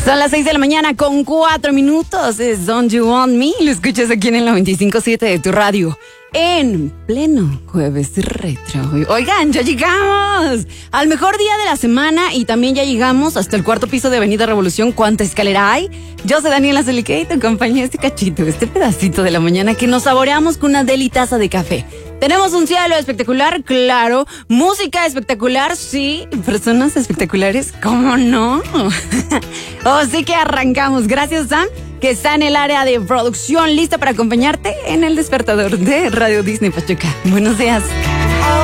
Son las 6 de la mañana con 4 minutos. Es Don't You Want Me. Lo escuchas aquí en el 95.7 de tu radio. En pleno jueves retro. Oigan, ya llegamos al mejor día de la semana y también ya llegamos hasta el cuarto piso de Avenida Revolución. ¿Cuánta escalera hay? Yo soy Daniela Zelique y te acompañé este cachito, este pedacito de la mañana que nos saboreamos con una delitaza de café. Tenemos un cielo espectacular, claro. Música espectacular, sí. Personas espectaculares, ¿cómo no? Así que arrancamos. Gracias, Sam, que está en el área de producción, lista para acompañarte en el despertador de Radio Disney Pachuca. Buenos días.